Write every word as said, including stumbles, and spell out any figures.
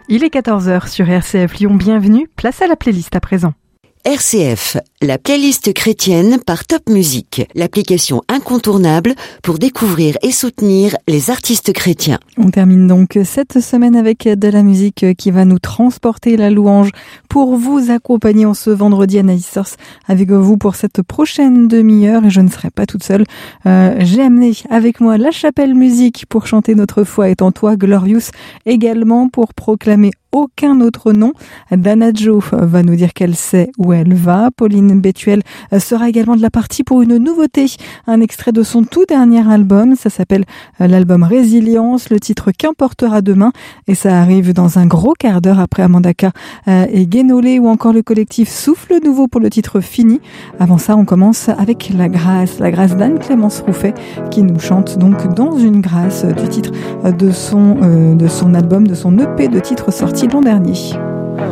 Il est quatorze heures sur R C F Lyon, bienvenue, place à la playlist à présent. R C F, la playlist chrétienne par Top Music, l'application incontournable pour découvrir et soutenir les artistes chrétiens. On termine donc cette semaine avec de la musique qui va nous transporter la louange pour vous accompagner en ce vendredi. Anaïs Sors avec vous pour cette prochaine demi-heure et je ne serai pas toute seule. Euh, j'ai amené avec moi la chapelle musique pour chanter Notre foi est en toi, Glorious également pour proclamer aucun autre nom. Dana Jo va nous dire qu'elle sait où elle va. Pauline Bétuel sera également de la partie pour une nouveauté, un extrait de son tout dernier album. Ça s'appelle l'album Résilience, le titre Qu'importera demain, et ça arrive dans un gros quart d'heure après Amandaka et Guénolé ou encore le collectif Souffle Nouveau pour le titre Fini. Avant ça, on commence avec la grâce, la grâce d'Anne-Clémence Rouffet qui nous chante donc Dans une grâce du titre de son, euh, de son album, de son E P de titre sorti l'an dernier.